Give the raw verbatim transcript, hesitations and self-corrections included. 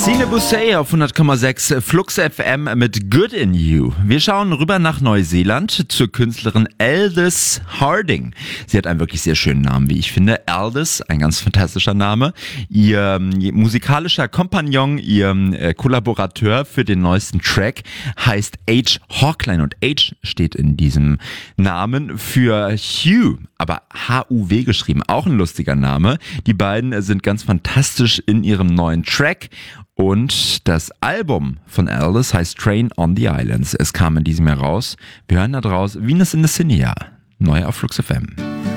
Sine Bousset auf hundert Komma sechs Flux F M mit Good in You. Wir schauen rüber nach Neuseeland zur Künstlerin Aldous Harding. Sie hat einen wirklich sehr schönen Namen, wie ich finde. Aldous, ein ganz fantastischer Name. Ihr äh, musikalischer Kompagnon, ihr äh, Kollaborateur für den neuesten Track heißt H. Hawkline und H steht in diesem Namen für Hugh, aber H U W geschrieben. Auch ein lustiger Name. Die beiden sind ganz fantastisch in ihrem neuen Track. Und das Album von Aldous heißt Train on the Islands. Es kam in diesem Jahr raus. Wir hören da draus Venus in the Cine, neu auf Flux F M.